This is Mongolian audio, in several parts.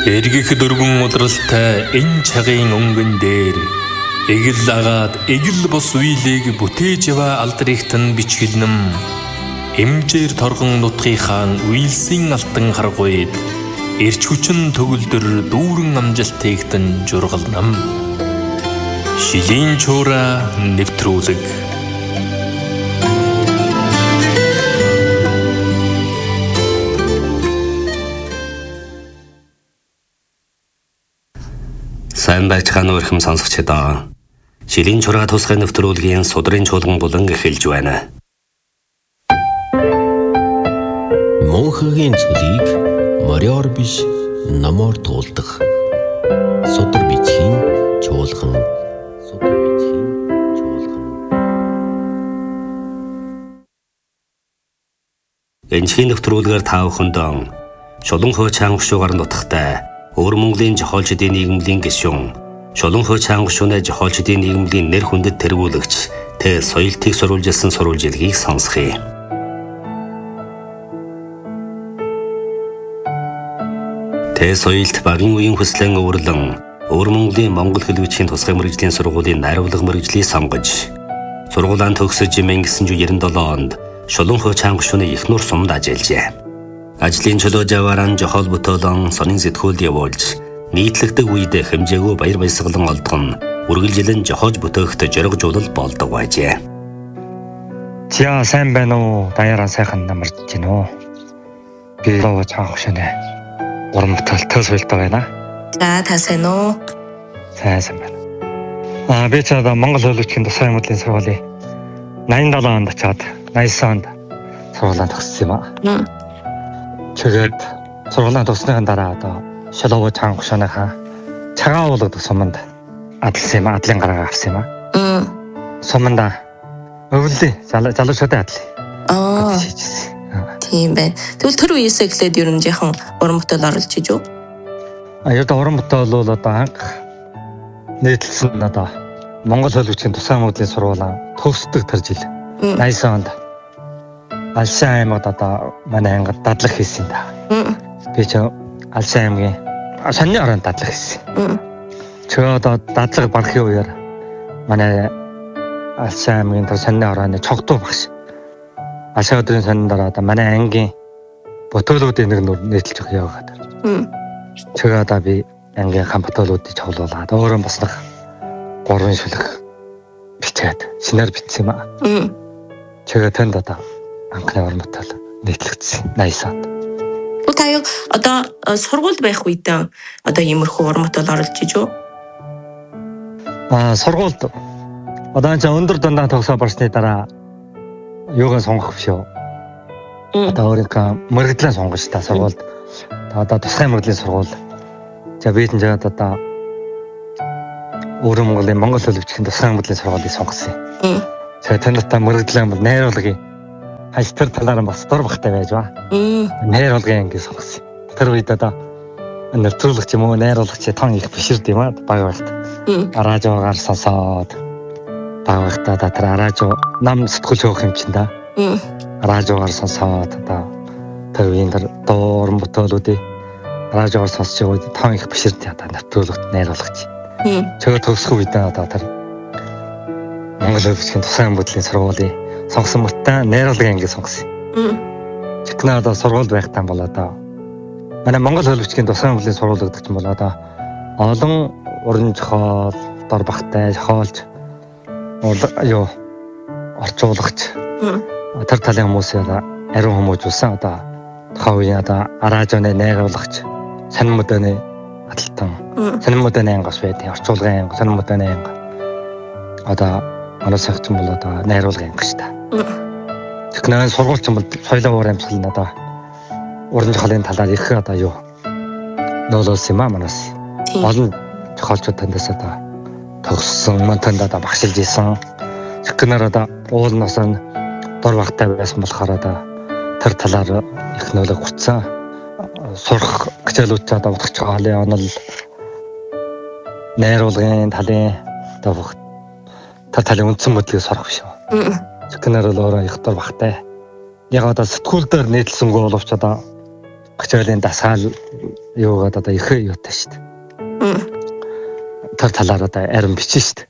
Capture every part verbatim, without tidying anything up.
Эргэх дөрвөн удралтай энэ цагийн өнгөн дээр эгэл агаад эгэл бос үеийг бүтээж ява алдрихтан бичгэлнэм эмжээр торгон нутгийнхаа үйлсийн алтан харгуйд эрч хүчин төгөлдөр дүүрэн амжилтыгтэн жургалнам шилийн чуура нэвтрүүлэг. Сайн байцгаана уу ихэм сонсогчдоо. Шилийн чураа тусгай нэвтрүүлгийн судрын чуулган булан эхэлж байна. Монхогийн цөлийг мориор биш намор туулдаг. Судар бичгийн чуулган. Судар бичгийн чуулган. Энэхийн нэвтрүүлгээр та бүхэнд Шулуун хууч хаангушуугаар нутагтай Өвөр Монголын жохоолчдын нийгмийн гишүүн Шулуун хууч хаангушууны жохоолчдын нийгмийн нэр хүндэт тэргүүлэгч Тэ соёлтыг сурвалжилсан сурвалжилгийг сонсхий. Тэ соёлт багийн үеийн хүслэн өвөрлөн Өвөр Монголын монгол хэл бичгийн тусгай мэргэжлийн сургуулийн найруулга мэргэжлийг сонгож сургуулиан төгсөж мянга гэсэн жүз девяносто долоо онд Шулуун хууч хаангушууны Их нур сумд ажиллажээ. Ажлын чөлөө жавааран жохол бүтөөлөн сонин сэтгүүлд явуулж нийтлэгдэг үед хэмжээгүй баяр баясгалан олдгон үргэлжилэн жохож бүтөөхт жөргөжүүлэл болдог байжээ. За сайн байна уу? Даяараа сайхан намарч гин үү? Би лоо цаах шөнэ. Уран бүтээл төс байлтай байна. За та сайн уу? Сайн сайн байна. Аа би цаад Монгол хэл бичгийн тусгай мөрлийн сургуулийн найман долоо онд очоод найман онд сургуулаа төгссөн юм аа. Тэгээд сургуулийн тусныхаа дараа одоо Шулуун хууч хаангушууныхаа цагаан уулгад суманд адлсан юм, адлын гараа авсан юм аа. Суманда өвлөө залуучуудын адлыг. Аа. Тийм байна. Тэгвэл тэр үеэсээ эхлээд ер нь яхан уран бүтээл оруулж иж үү? А яг уран бүтээл бол одоо анх нийтлсэн одоо Монгол хэл бичгийн тусгай мөрлийн сургуулаа төгсдөг тэр жил. найман онд Алсын аймагт одоо манай ангид дадлаг хийсэн та. Би ч Алсын аймгийн сонины ороонд дадлаг хийсэн. Тэгээ одоо дадлаг барахын үеэр манай Алсын аймгийн тэр сонины орооны цогтуу багш. Алсын өдрийн сонин дараа одоо манай ангийн ботөөлүүдийн нэг нүр нийтэлж өгөх яваад. Тэгээ одоо би ангийнхаа ботөөлүүдийг цоглуулад өөрөө бас нэг гурван шүлэг бичээд шинээр бичсэн юм аа. Тэгээ тэнд одоо анхны уран бүтээл нийтлэгдсэн найман онд. Тэгвэл та яг одоо сургуульд байх үедээ одоо иймэрхүү уран бүтээл оруулж иж үү? Аа сургуульд одоо энэ өндөр дундаа төгсөө барсны дараа юугаа сонгох биш үү? Одоо өөрийнхөө мэргэдлээ сонгож та сургуульд. Одоо тусгай мэргэжлийн сургууль. За би энэ жаад одоо Өвөр Монголын монгол хэл бичгийн тусгай мэргэжлийн сургуулийг сонгосон юм. Тэгээ танд та мэргэдлээ бол найруулгын хаж тэр талаараа бас дор багтай байж ба. Найруулгын анги сонгосон. Тэр үед одоо нэвтрүүлэгч юм уу найруулагч тон их биширд юм аа баг байхад. Радиогаар сонсоод баг байхдаа та тэр радио нам сэтгүүл хөөх юм чин да. Радиогаар сонсоод одоо тэр үеийн тэр дуран бүтээлүүдийг радиогаар сонсож байгаа үед тон их биширд одоо нэвтрүүлэгт найруулагч. Тэгээ төгсөх үедээ одоо тэр Монгол хэл бичгийн тусгай мөрлийн сургуулийн сонгосон мөртөө найруулгын анги сонгосон. Чикнаа одоо сургуульд байхтаа бол одоо манай Монгол хэл бичгийн тусгай мөрлийн сургууль гэдэг чинь бол одоо олон уран зохиол, дор багтай зохиолч юу орчуулагч тэр талын хүмүүсээ ариун хүмүүжүүлсэн одоо тухайн үеийн одоо радионы найруулагч, сонин модны адалтан, сонин модны ангас байдаг, орчуулгын анги, сонин модны анги. Одоо манай сагч юм бол одоо найруулгын анги шүү дээ. Техникийн сургуульч юм бол соёлын уур амьсгал нь одоо уран зохиолын талаар их одоо юу нөлөөлсөн юм аа манаас. Олон зохиолчид тандаас одоо төгссөн, мантанд одоо багшилж исэн. Техникээр одоо уулнаас нь дор багтай байсан болохоор одоо тэр талаар их нөлөө гутсан. Сурах хичээлүүд ч одоо утгач хоолын онол найруулгын талын одоо тэр талын үндсэн моделийг сурах биш үү. Техникээр л өөрөө их дор багтай. Яг одоо сэтгүүл дээр нийтлсэнгөө боловч одоо хичээлийн дасгаал юугаад одоо их юутай шүү дээ. Тэр талаар одоо арим бичсэн шүү дээ.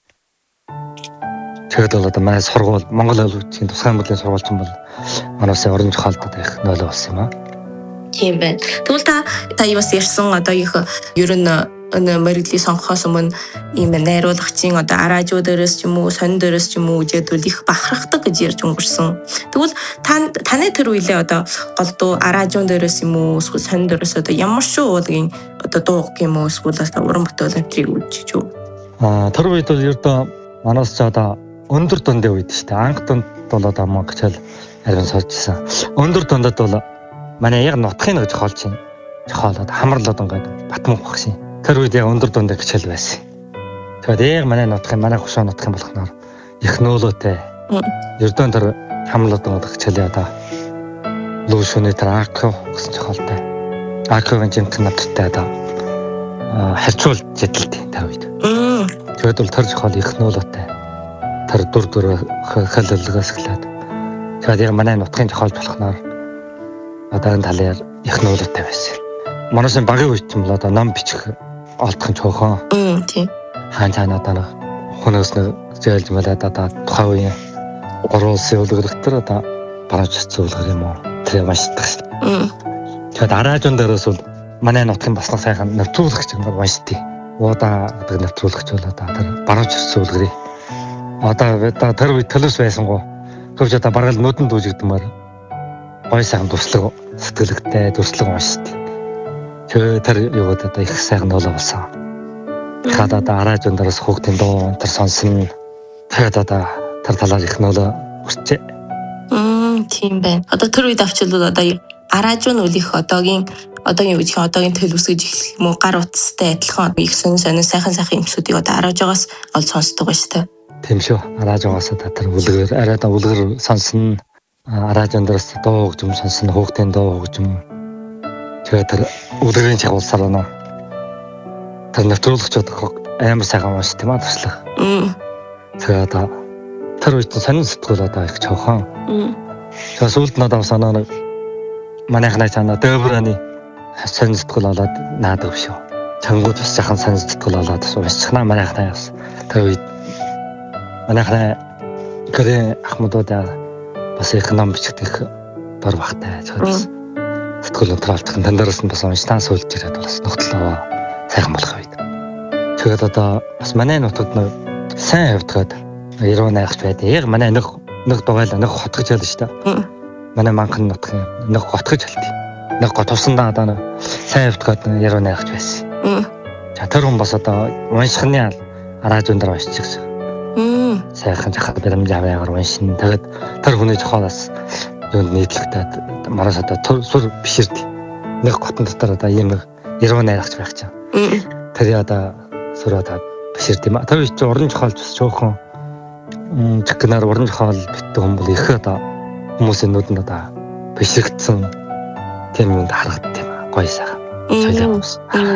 Тэгээд бол одоо манай сургууль Монгол хэлбэрийн тусгай мөрлийн сургуульч юм бол манайс орон зохиолд одоо их нойлоо болсон юм аа. Тийм байна. Тэгвэл та та юу бас ярьсан одоо их ер нь мэрэгдлийг сонгохоос өмнө ийм найруулагчийн одоо араажуу дээрээс ч юм уу сонин дээрээс ч юм уу үжээдвэл их бахархдаг гэж ярьж өнгөрсөн. Тэгвэл та таны тэр үеийн одоо голдуу араажуун дээрээс юм уу эсвэл сонин дээрээс одоо ямар шүү уулгийн одоо дууг юм уу эсвэл одоо уран бүтээл өнтрийг үжиж юу? Аа тэр үед бол ердөө манаас ч одоо өндөр дундын үед шүү дээ. Анх дунд бол одоо мөнгөчл арин соржсэн. Өндөр дундад бол манай яг нутгийн нэг жохолч юм. Жохолоод хамарлаад ингээд Батмунх багшин. Тэр үед яг өндөр дундын хичээл байсан. Тэгээд яг манай нутгийн манай хушаа нутгийн болохноор их нөөлөөтэй. Ердөө тэр хамрлаад байгаа хичээлээ одоо лүүшүний тэр ак гэсэн жохолтой. Акгийн жимтэн надтай одоо харьцуулж ядалтай тэр үед. Тэгээд бол тэр жохол их нөөлөөтэй. Тэр дүр дүр хэлэлгээс эхлээд. Тэгээд яг манай нутгийн жохолж болохноор одоо энэ талаар их нөөлөөтэй байсан. Манайсын багийн үед ч юм бол одоо ном бичих олдхон чөөхөн. Мм тийм. Хаан цаанаа одоо хөнөөс нэг зөөлж мэлээд одоо тухайн үеийн гурван улсын үлгэрэлтэр одоо барууч зөвлөгөө юм уу? Тэр маш их. Мм. Тэгээд араажуун дээрээс бол манай нутгийн бас нэг сайхан нэвтрүүлэгч юм байна шүү дээ. Уудаа гэдэг нэвтрүүлэгч бол одоо тэр барууч зөвлөгөө. Одоо одоо тэр үед төлөс байсан гоо. Хөвж одоо бараг л нүдэнд дүүжигдмээр гой сайхан туслаг сэтгэлэгтэй туслаг маш шүү дээ. Тэр юугаад одоо их сайхан болоо болсон. Хаад одоо араажуун дээрээс хүүхдийн дуу тэр сонсон. Тэгээд одоо тэр талаар их нөлөө өрчээ. Мм тийм байна. Одоо тэр үед авчилбал одоо араажуун үлих одоогийн одоогийн үеийн одоогийн төлөвс гэж эхлэх юм уу гар утастай адилхан их сонь сонь сайхан сайхан юмсуудыг одоо араажугаас ол сонсдог ба шүү дээ. Тийм шүү. Араажугаас одоо тэр үлгэр арай одоо үлгэр сонсон. Араажуун дээрээс дуу хөгжим сонсон хүүхдийн дуу хөгжим. Тэгээд тэр үлгэрийн чагуулсаар байна. Тэр нэвтрүүлэгчд амар сайхан унш тийм аа туршлага. Тэгээд одоо тэр үед сонин сэтгүүл одоо их чавхан. Тэгээд сүүлд надад санаа нэг манайхнаа чанаа дэвраны сонин сэтгүүл болоод наадаг шүү. Чангууд бас жахан сонин сэтгүүл болоод бас уншчихна манайхнаа бас. Тэр үед манайхнаа гэрээ ахмадуудаа бас их ном бичдэг дор багтай. Тэгээд сэтгүүл өнтралцах тань дээрээс нь бас уншнаа суулж ирээд бас нөхдлөө сайхан болох үед. Тэгээд одоо бас манай нутагт нэг сайн хөвдгөөд яруу найхч байдаг. Яг манай нэг нэг дугайл нэг хотгож ялж шүү дээ. Манай манхан нутгийн нэг готгож ялт. Нэг готовсондоо одоо нэг сайн хөвдгөөд яруу найхч байсан. За тэр хүн бас одоо уншихны араажуун дээр уншиж гэсэн. Сайхан жахад баримж аваагаар уншин. Тэгээд тэр хүний жохоолоос юунд нийтлэгдээд мараас одоо сур биширд нэг готон дотор одоо ийм нэг яруу найрагч байх чинь. Тэр одоо сур одоо биширд юм а. Тэр чи уран зохиолч бас жоохоо чигнаар уран зохиол битдэг хүн бол их одоо хүмүүсийн нүдэнд одоо биширдсэн тийм юмд харагддаг юм а. Гоё сайхан. Соёлоос.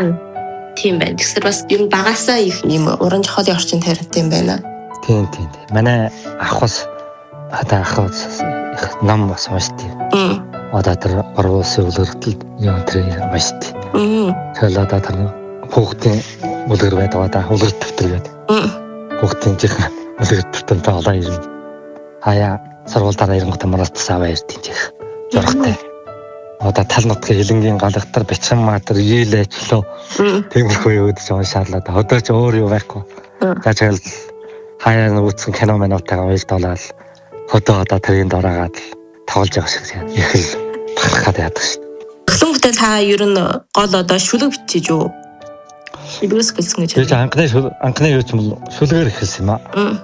Тийм байна. Тэгэхээр бас ер нь багасаа их юм уран зохиолын орчин тавьдаг юм байна. Тийм тийм. Манай ах бас одоо ах их ном бас уншдаг. Одоо тэр гурван улсын үлгэртэл юм тэр уншдаг. Тэгэхээр одоо тэр хүүхдийн үлгэр байдаг одоо үлгэр төвтөр гэдэг. Хүүхдийн чих үлгэр төвтөртэй олоо ирнэ. Хаяа сургуультаараа ирэнгүүт мараас аваа ирдیں۔ Чих. Зургтай. Одоо тал нутгийн хилэнгийн галгатар бичсэн маатар ийлээчлөө. Тиймэрхүү юу гэж уншаалаа. Одоо ч өөр юу байхгүй. Тэгвэл хаяа нүцгэн кино минутайгаа уйлдуулаад хөдөө одоо тэрийн дораагаад тоглож байгаа шиг тийм. Их л бахархаад яадаг шүү. Хөглөн бүтээл та ер нь гол одоо шүлэг бичиж юу? Шүлгээс гэлсэн гэж. Тэгээд анхны анхны юу ч юм шүлгээр ихэлсэн юм аа.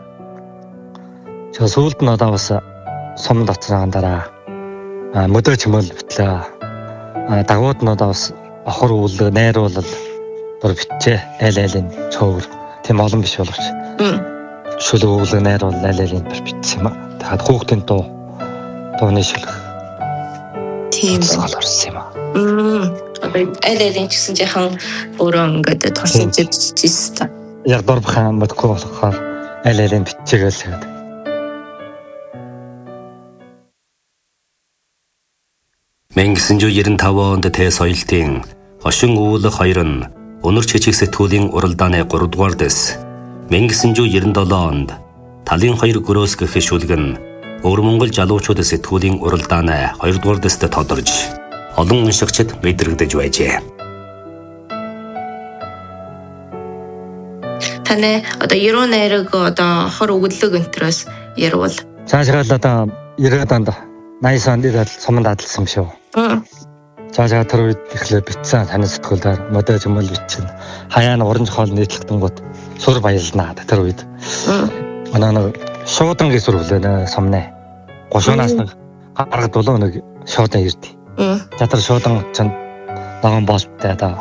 Тэгээд сүүлд нь одоо бас сум доцраан дараа мөдөө чимэл битлээ. Дагууд нь одоо бас охор үл найруулал дор бичээ айл айлын цөөвөр тийм олон биш боловч. Шүлэг үл найруулал айл айлын дор бичсэн юм аа. Тэгээд хүүхдийн дуу дууны шүлэг. Тийм бол орсон юм аа. Мм. Айл айлын ч гэсэн яхан өөрөө ингээд турсан зэвчижсэн та. Яг дорбхан мэдгүй болохоор айл айлын бичээгээл тэгээд. 천구백구십오 онд Тэ соёлтын хошин өвөлөх хоёр нь өнөр чичиг сэтгүүлийн уралдааны гурав дугаар дэс. 천구백구십칠 онд талын хоёр гөрөөс гэх шүлэг нь Өвөр Монгол залуучуудын сэтгүүлийн уралдааны хоёр дугаар дэстэд тодорж олон уншигчид мэдрэгдэж байжээ. Таны одоо ерөө найраг одоо хор өгөлөг өнтрөөс ярвал цаашаа л одоо ирээд онд наяс онд ирээд суманд адалсан юм шүү. Цаашаа тэр үед ихлэ битсэн таны сэтгүүлээр модой жимэл бичсэн. Хаяа нь оранж хоол нийтлэгдэнгүүт сур баялнаа тэр үед. Манай нэг шуудан гэсүр хүлээнэ сумнаа. Гошоонаас нэг гаргад болоо нэг шуудан ирдэ. За тэр шуудан ч ногоон болттой одоо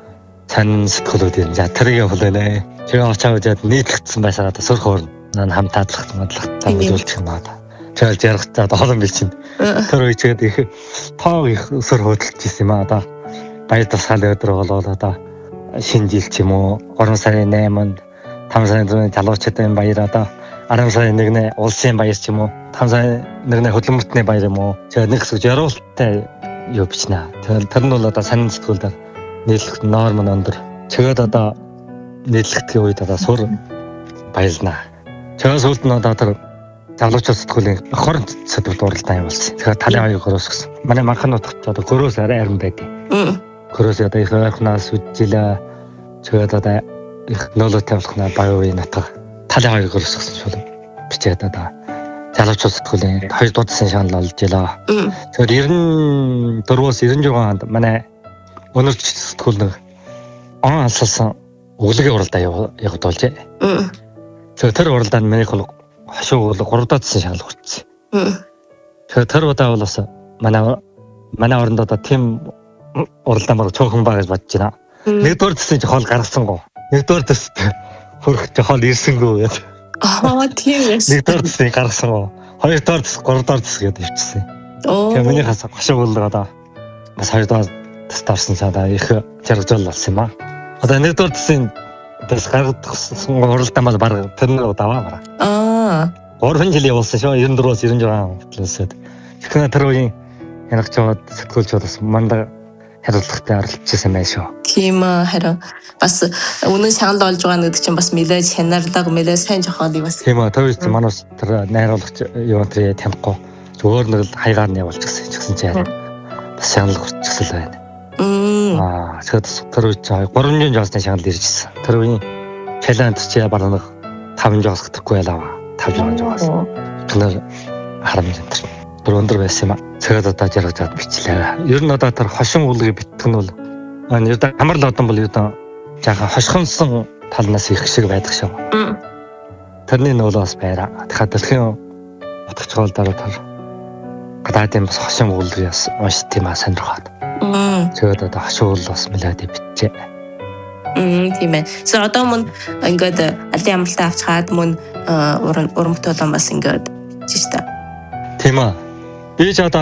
цан сэтгүүлүүд юм. За тэрийг хүлээнэ. Тэгээ очоо үзээд нийтлэгдсэн байсаа одоо сүр хоорн хам таадлах мадлах тагуулчих юм аа. Тэгэл жаргацаа хоолн билчин. Тэр үечгээд их тоо их сүр хөдөлж ирсэн юм аа. Одоо баяр тусгаал өдөр болоод одоо шинэ жил ч юм уу гурван сарын найманд таван сарын дөрөвний залуучуудын баяр одоо арван сарын нэгний улсын баяр ч юм уу таван сарын нэгний хөдөлмөртний баяр юм уу. Тэгээ нэг хэсэг жаргалтай юу бичнэ. Тэгэл тэр нь бол одоо санин сэтгүүлдэр нийлэх норм нь өндөр. Тэгээд одоо нийлэхдгийн үед одоо сур баялнаа. Тэгээд сүүлд нь одоо тэр залуучууд сэтгүүлийн хорон сэтгүүлд уралдаан явуулсан. Тэгэхээр талын хоёр гөрөөс гэсэн. Манай манханууд ч одоо гөрөөс арай арим байдаг. Гөрөөс одоо их ойрхоноос үджилээ. Тэгээд одоо их нөлөө тавилахнаа баян үе натга талын хоёр гөрөөс гэсэн шүлэг бичээд одоо залуучууд сэтгүүлийн хоёр дуудсан шанал олж илаа. Тэгэхээр девяносто дөрвөөс девяносто шесть онд манай өнөрч сэтгүүл нэг он алсалсан өглөгийн уралдаан явагдуулжээ. Тэгэхээр тэр уралдаанд миний хол хашуу бол гурав даадсан шанал хүртсэн. Тэгэхээр тэр удаа бол бас манай манай оронд одоо тийм уралдаан баг цөөхөн баг гэж бодож байна. Нэгдүгээр дэсний хоол гаргасан гоо. Нэгдүгээр дэст хөрөх хоол ирсэнгүй гэдэг. Аа тийм ээ. Нэгдүгээр дэсний гаргасан гоо. Хоёрдугаар дэс, гуравдугаар дэс гэдэг ивчсэн. Тэгээ миний хас хашуу бол одоо бас хоёрдугаар дэст авсан цаадаа их жаргажуул болсон юм аа. Одоо нэгдүгээр дэсний дэс гаргасан уралдаан бол баг тэр нэг удаа аваа. Аа. гурван жил явуулсан шүү. девяносто дөрвөөс девяносто шесть. Тэгэхээр тэр үеийн янагчууд сэтгүүлчүүд бас мандаа хариуцлагатай оролцсон байх шүү. Тийм ээ харин бас үнэн шагнал болж байгаа гэдэг чинь бас мэдээж хянарлага мэдээж сайн жохоолыг бас. Тийм ээ тэр үед манай тэр найруулагч юу тэр танихгүй зүгээр нэг л хаягаар нь явуулчихсан ч гэсэн чинь бас шагнал хүрчихсэн байна. Аа тэгэхээр тэр үед гурван жолсны шагнал иржсэн. Тэр үеийн чалент чи бараг нэг таван жолс гэхгүй байлаа. таван жолс. Тэр харамж энэ тэр өндөр байсан юм аа. Тэгээд одоо жаргаж аваад бичлээ. Ер нь одоо тэр хошин үүлгийг битгэх нь бол ер нь амар лодон бол ер нь жаахан хошгонсон талнаас их шиг байдаг шүү. Тэрний нөлөө бас байраа. Тэгэхээр дэлхийн утгач хоол дараа тэр гадаадын бас хошин үүлгийг бас уншд тийм аа сонирхоод. Тэгээд одоо хошин үйл бас мэлээд бичээ. Мм тийм ээ. So одоо мөн ингээд алын амралтаа авч хаад мөн урамт болон бас ингээд жишээ. Тийм аа. Би ч одоо